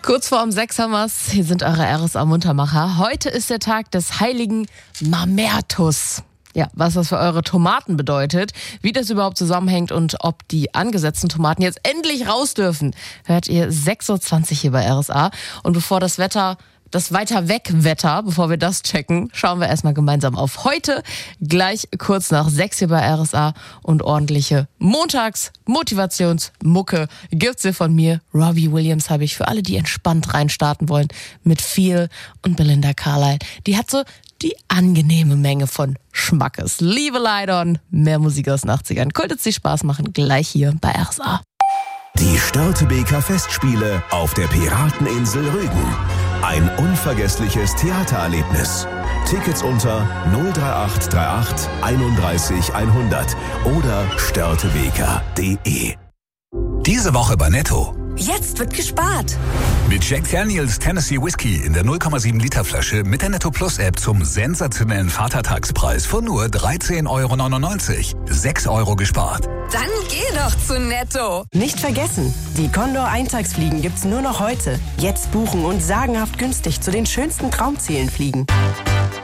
Kurz vor 6 haben wir's. Hier sind eure RSA-Muntermacher. Heute ist der Tag des heiligen Mamertus. Ja, was das für eure Tomaten bedeutet, wie das überhaupt zusammenhängt und ob die angesetzten Tomaten jetzt endlich raus dürfen, hört ihr 6.20 Uhr hier bei RSA. Und bevor das Weiter-Weg-Wetter, bevor wir das checken, schauen wir erstmal gemeinsam auf heute. Gleich kurz nach 6 hier bei RSA und ordentliche Montags-Motivationsmucke gibt's hier von mir. Robbie Williams habe ich für alle, die entspannt reinstarten wollen, mit Feel und Belinda Carlisle. Die hat so die angenehme Menge von Schmackes. Liebe Leidon, mehr Musik aus den 80ern. Könnte es dir Spaß machen, gleich hier bei RSA. Die Störtebeker Festspiele auf der Pirateninsel Rügen. Ein unvergessliches Theatererlebnis. Tickets unter 03838 31 100 oder störtebeker.de. Diese Woche bei Netto. Jetzt wird gespart. Mit Jack Daniels Tennessee Whiskey in der 0,7 Liter Flasche mit der Netto Plus App zum sensationellen Vatertagspreis von nur 13,99 €. 6 € gespart. Dann geh doch zu Netto. Nicht vergessen, die Condor Eintagsfliegen gibt's nur noch heute. Jetzt buchen und sagenhaft günstig zu den schönsten Traumzielen fliegen.